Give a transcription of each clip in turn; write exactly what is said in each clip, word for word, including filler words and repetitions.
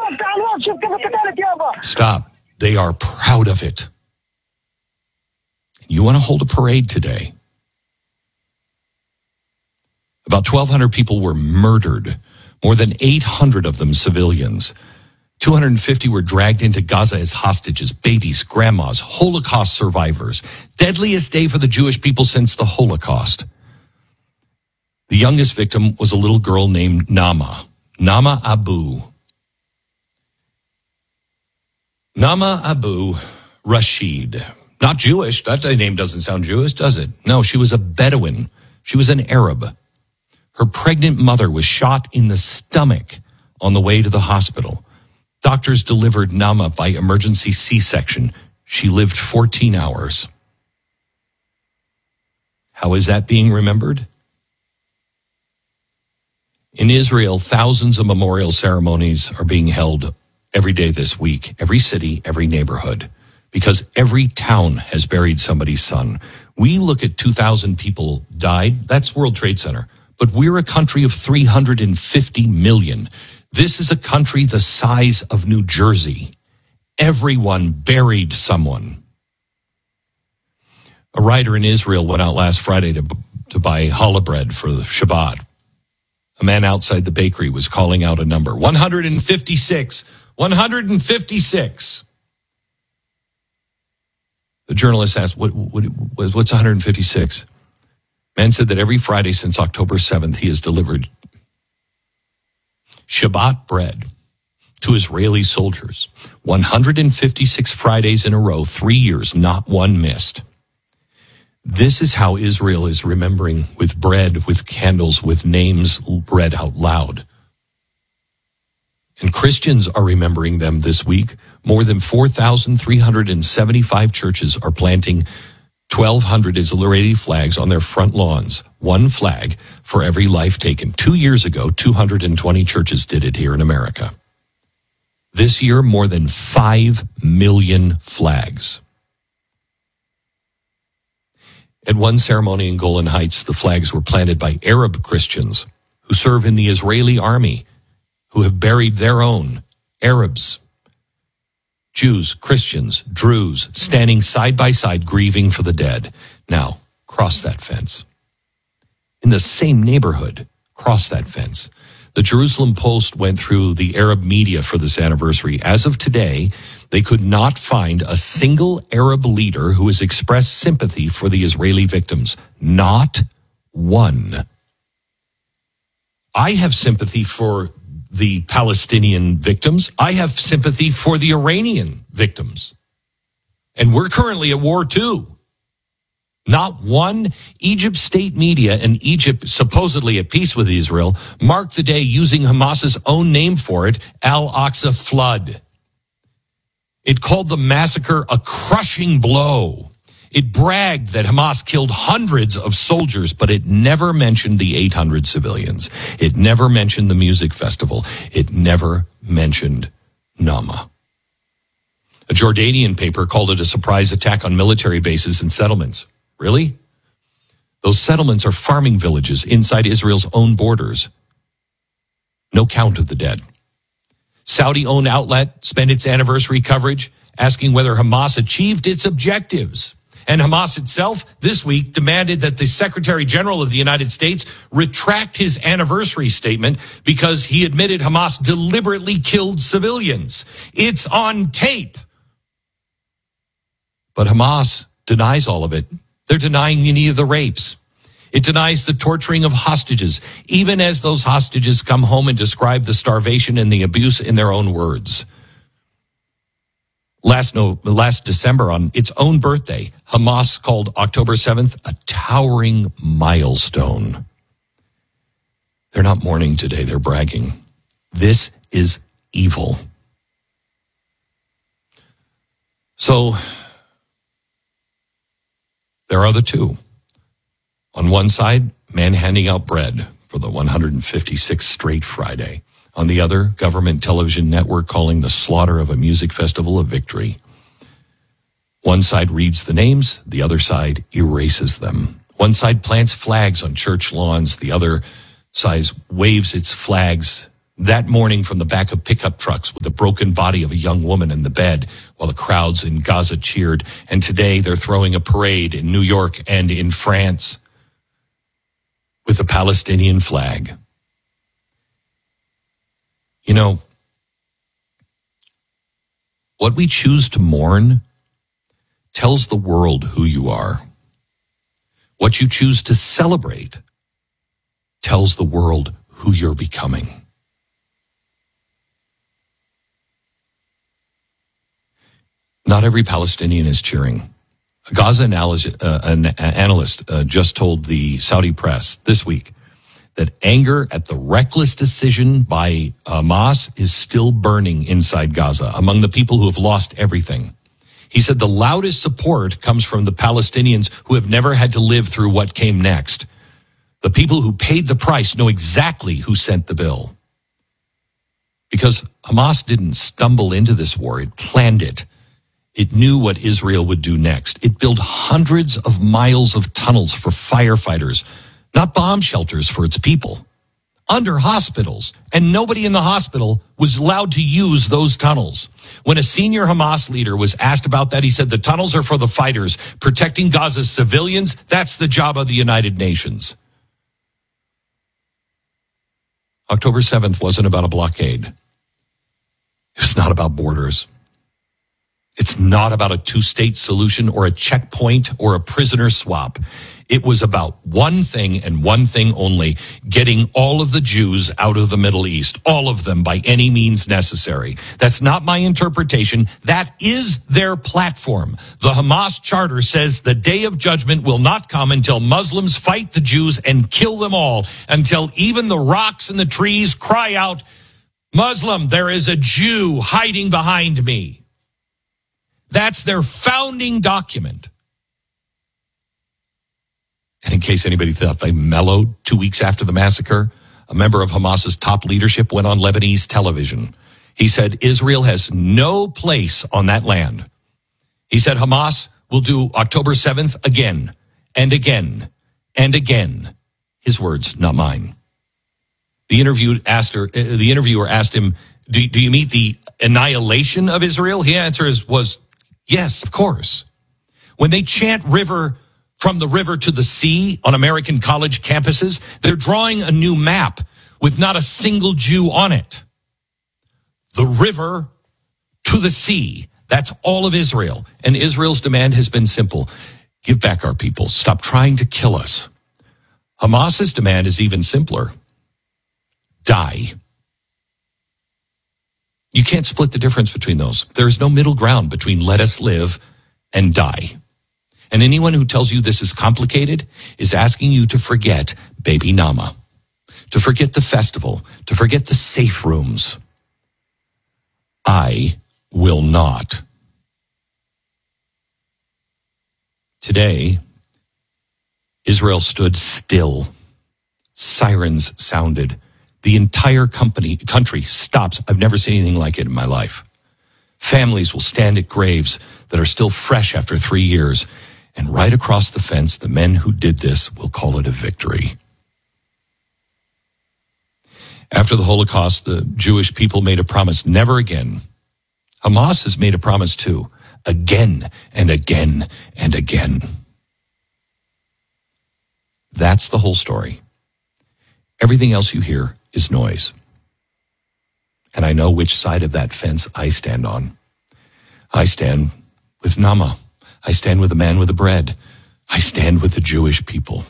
Stop. They are proud of it. You want to hold a parade today. About twelve hundred people were murdered, more than eight hundred of them civilians. two hundred fifty were dragged into Gaza as hostages, babies, grandmas, Holocaust survivors. Deadliest day for the Jewish people since the Holocaust. The youngest victim was a little girl named Nama, Nama Abu. Nama Abu Rashid. Not Jewish. That name doesn't sound Jewish, does it? No, she was a Bedouin. She was an Arab. Her pregnant mother was shot in the stomach on the way to the hospital. Doctors delivered Nama by emergency C-section. She lived fourteen hours. How is that being remembered? In Israel, thousands of memorial ceremonies are being held every day this week, every city, every neighborhood, because every town has buried somebody's son. We look at two thousand people died. That's World Trade Center. But we're a country of three hundred fifty million. This is a country the size of New Jersey. Everyone buried someone. A writer in Israel went out last Friday to, to buy challah bread for the Shabbat. A man outside the bakery was calling out a number. one hundred fifty-six. one hundred fifty-six. The journalist asked, what, what, what's one hundred fifty-six? Man said that every Friday since October seventh, he has delivered Shabbat bread to Israeli soldiers. one hundred fifty-six Fridays in a row, three years, not one missed. This is how Israel is remembering, with bread, with candles, with names read out loud. And Christians are remembering them this week. More than four thousand three hundred seventy-five churches are planting twelve hundred Israeli flags on their front lawns. One flag for every life taken. Two years ago, two hundred twenty churches did it here in America. This year, more than five million flags. At one ceremony in Golan Heights, the flags were planted by Arab Christians who serve in the Israeli army, who have buried their own Arabs. Jews, Christians, Druze, standing side by side, grieving for the dead. Now, cross that fence. In the same neighborhood, cross that fence. The Jerusalem Post went through the Arab media for this anniversary. As of today, they could not find a single Arab leader who has expressed sympathy for the Israeli victims. Not one. I have sympathy for the Palestinian victims. I have sympathy for the Iranian victims. And we're currently at war too. Not one. Egypt state media and Egypt, supposedly at peace with Israel, marked the day using Hamas's own name for it, Al-Aqsa flood. It called the massacre a crushing blow. It bragged that Hamas killed hundreds of soldiers, but it never mentioned the eight hundred civilians. It never mentioned the music festival. It never mentioned Nama. A Jordanian paper called it a surprise attack on military bases and settlements. Really? Those settlements are farming villages inside Israel's own borders. No count of the dead. Saudi-owned outlet spent its anniversary coverage asking whether Hamas achieved its objectives. And Hamas itself this week demanded that the Secretary General of the United States retract his anniversary statement because he admitted Hamas deliberately killed civilians. It's on tape. But Hamas denies all of it. They're denying any of the rapes. It denies the torturing of hostages, even as those hostages come home and describe the starvation and the abuse in their own words. Last no, last December, on its own birthday, Hamas called October seventh a towering milestone. They're not mourning today, they're bragging. This is evil. So, there are the two. On one side, man handing out bread for the one hundred fifty-sixth straight Friday. On the other, government television network calling the slaughter of a music festival a victory. One side reads the names, the other side erases them. One side plants flags on church lawns, the other side waves its flags that morning from the back of pickup trucks with the broken body of a young woman in the bed while the crowds in Gaza cheered. And today they're throwing a parade in New York and in France with the Palestinian flag. You know, what we choose to mourn tells the world who you are. What you choose to celebrate tells the world who you're becoming. Not every Palestinian is cheering. A Gaza analysis, uh, an analyst uh, just told the Saudi press this week that anger at the reckless decision by Hamas is still burning inside Gaza among the people who have lost everything. He said the loudest support comes from the Palestinians who have never had to live through what came next. The people who paid the price know exactly who sent the bill. Because Hamas didn't stumble into this war, it planned it. It knew what Israel would do next. It built hundreds of miles of tunnels for firefighters, not bomb shelters for its people, under hospitals. And nobody in the hospital was allowed to use those tunnels. When a senior Hamas leader was asked about that, he said, the tunnels are for the fighters. Protecting Gaza's civilians, that's the job of the United Nations. October seventh wasn't about a blockade. It was not about borders. It's not about a two-state solution or a checkpoint or a prisoner swap. It was about one thing and one thing only, getting all of the Jews out of the Middle East, all of them by any means necessary. That's not my interpretation. That is their platform. The Hamas charter says the day of judgment will not come until Muslims fight the Jews and kill them all, until even the rocks and the trees cry out, Muslim, there is a Jew hiding behind me. That's their founding document. And in case anybody thought they mellowed two weeks after the massacre, a member of Hamas's top leadership went on Lebanese television. He said Israel has no place on that land. He said Hamas will do October seventh again and again and again. His words, not mine. The interview asked her, the interviewer asked him, do, do you mean the annihilation of Israel? His answer is, was, yes, of course. When they chant river from the river to the sea on American college campuses, they're drawing a new map with not a single Jew on it. The river to the sea, that's all of Israel. And Israel's demand has been simple. Give back our people. Stop trying to kill us. Hamas's demand is even simpler. Die. You can't split the difference between those. There is no middle ground between let us live and die. And anyone who tells you this is complicated is asking you to forget baby Nama, to forget the festival, to forget the safe rooms. I will not. Today, Israel stood still. Sirens sounded. The entire company, country stops. I've never seen anything like it in my life. Families will stand at graves that are still fresh after three years. And right across the fence, the men who did this will call it a victory. After the Holocaust, the Jewish people made a promise never again. Hamas has made a promise too, again and again and again. That's the whole story. Everything else you hear is noise. And I know which side of that fence I stand on. I stand with Nama. I stand with the man with the bread. I stand with the Jewish people.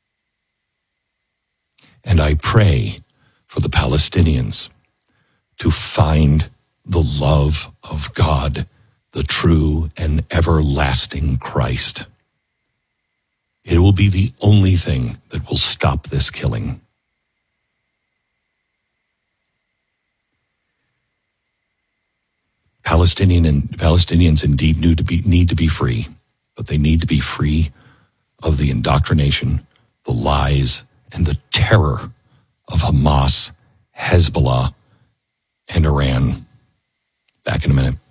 And I pray for the Palestinians to find the love of God, the true and everlasting Christ. It will be the only thing that will stop this killing. Palestinian and Palestinians indeed need to be need to be free, but they need to be free of the indoctrination, the lies, and the terror of Hamas, Hezbollah, and Iran. Back in a minute.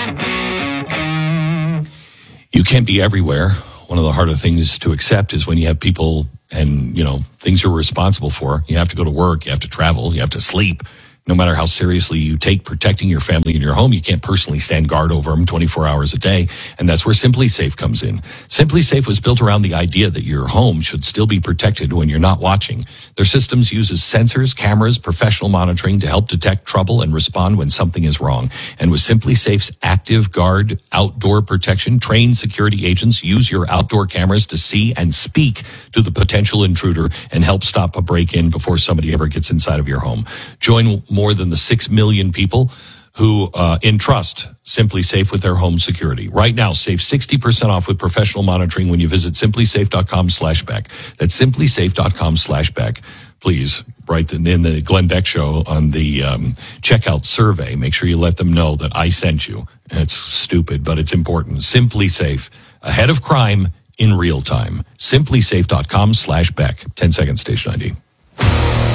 You can't be everywhere. One of the harder things to accept is when you have people and, you know, things you're responsible for. You have to go to work, you have to travel, you have to sleep, No matter how seriously you take protecting your family and your home, you can't personally stand guard over them twenty-four hours a day. And that's where Simply Safe comes in. Simply Safe was built around the idea that your home should still be protected when you're not watching. Their systems uses sensors, cameras, professional monitoring to help detect trouble and respond when something is wrong. And with Simply Safe's Active Guard outdoor protection, trained security agents use your outdoor cameras to see and speak to the potential intruder and help stop a break-in before somebody ever gets inside of your home. Join more than the six million people who uh, entrust Simply Safe with their home security. Right now, save sixty percent off with professional monitoring when you visit simplysafe.com slash back. That's simplysafe.com slash back. Please, write in the Glenn Beck Show on the um, checkout survey. Make sure you let them know that I sent you. It's stupid, but it's important. Simply Safe, ahead of crime in real time. simplysafe.com slash back. ten seconds, station I D.